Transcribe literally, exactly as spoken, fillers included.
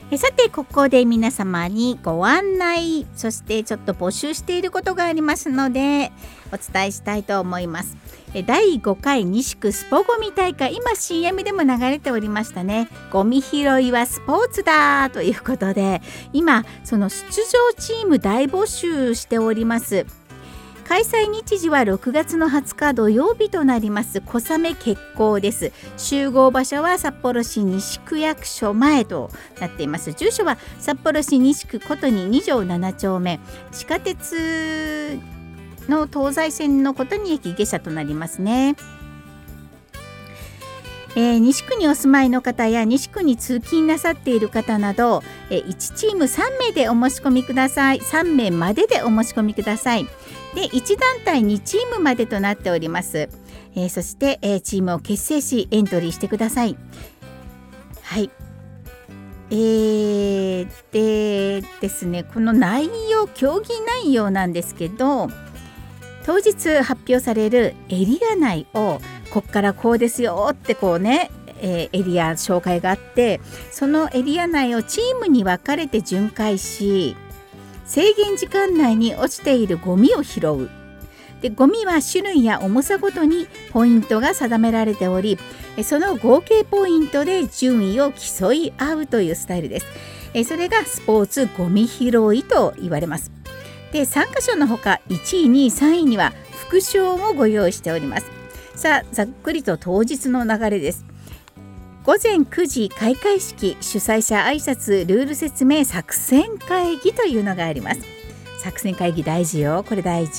えさてここで皆様にご案内、そしてちょっと募集していることがありますのでお伝えしたいと思います。えだいごかい西区スポゴミ大会、今 シーエム でも流れておりましたね。ゴミ拾いはスポーツだということで、今その出場チーム大募集しております。開催日時はろくがつのはつか土曜日となります。小雨決行です。集合場所は札幌市西区役所前となっています。住所は札幌市西区ことにに条なな丁目、地下鉄の東西線のことに駅下車となりますね。えー、西区にお住まいの方や西区に通勤なさっている方など、えー、いちチームさんめいでお申し込みください。さんめいまででお申し込みください。でいち団体にチームまでとなっております。えー、そして、えー、チームを結成しエントリーしてください。はい、えー、でですね、この内容、競技内容なんですけど、当日発表されるエリア内をこっからこうですよってこうね、えー、エリア紹介があって、そのエリア内をチームに分かれて巡回し、制限時間内に落ちているゴミを拾う。でゴミは種類や重さごとにポイントが定められており、その合計ポイントで順位を競い合うというスタイルです。それがスポーツゴミ拾いと言われます。で参加賞のほかいちいにいさんいには副賞もご用意しております。さあざっくりと当日の流れです。ごぜんくじ開会式、主催者挨拶、ルール説明、作戦会議というのがあります。作戦会議大事よ、これ大事。